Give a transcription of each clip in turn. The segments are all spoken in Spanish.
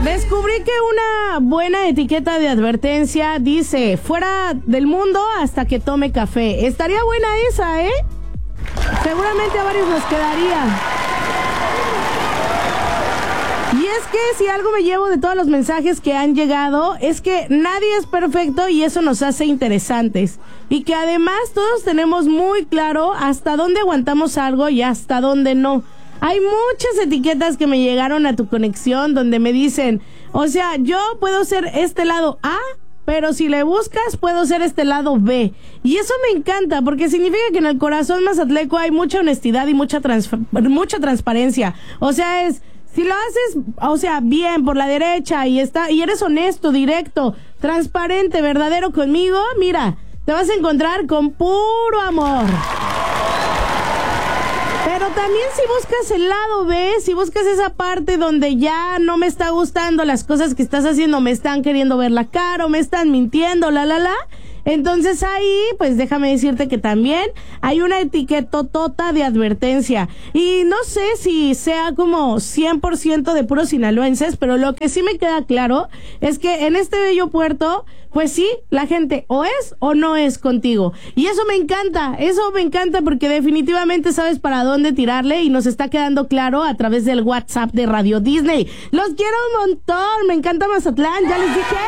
Descubrí que una buena etiqueta de advertencia dice: fuera del mundo hasta que tome café. Estaría buena esa, ¿eh? Seguramente a varios nos quedaría. Y es que si algo me llevo de todos los mensajes que han llegado es que nadie es perfecto y eso nos hace interesantes. Y que además todos tenemos muy claro hasta dónde aguantamos algo y hasta dónde no. Hay muchas etiquetas que me llegaron a tu conexión donde me dicen, o sea, yo puedo ser este lado A, pero si le buscas puedo ser este lado B. Y eso me encanta porque significa que en el corazón mazatleco hay mucha honestidad y mucha transparencia. O sea, si lo haces, o sea, bien por la derecha y eres honesto, directo, transparente, verdadero conmigo, mira, te vas a encontrar con puro amor. Pero también si buscas el lado B, si buscas esa parte donde ya no me está gustando las cosas que estás haciendo, me están queriendo ver la cara o me están mintiendo, entonces ahí, pues déjame decirte que también hay una etiquetotota de advertencia. Y no sé si sea como 100% de puros sinaloenses, pero lo que sí me queda claro es que en este bello puerto, pues sí, la gente o es o no es contigo. Y eso me encanta porque definitivamente sabes para dónde tirarle y nos está quedando claro a través del WhatsApp de Radio Disney. Los quiero un montón, me encanta Mazatlán, ¿ya les dije?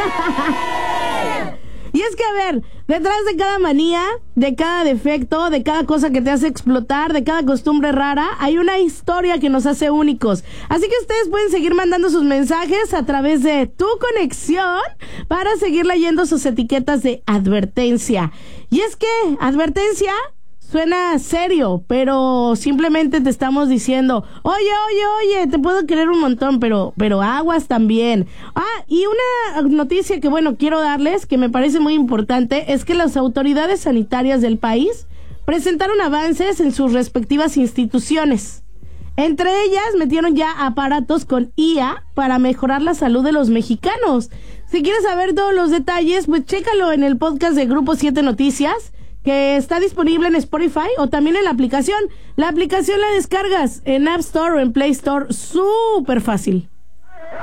Y es que, a ver, detrás de cada manía, de cada defecto, de cada cosa que te hace explotar, de cada costumbre rara, hay una historia que nos hace únicos. Así que ustedes pueden seguir mandando sus mensajes a través de tu conexión para seguir leyendo sus etiquetas de advertencia. Y es que, advertencia suena serio, pero simplemente te estamos diciendo, oye, te puedo querer un montón, pero aguas también. Y una noticia que, bueno, quiero darles, que me parece muy importante, es que las autoridades sanitarias del país presentaron avances en sus respectivas instituciones. Entre ellas metieron ya aparatos con IA para mejorar la salud de los mexicanos. Si quieres saber todos los detalles, pues chécalo en el podcast de Grupo 7 Noticias, que está disponible en Spotify o también en la aplicación. La aplicación la descargas en App Store o en Play Store, súper fácil.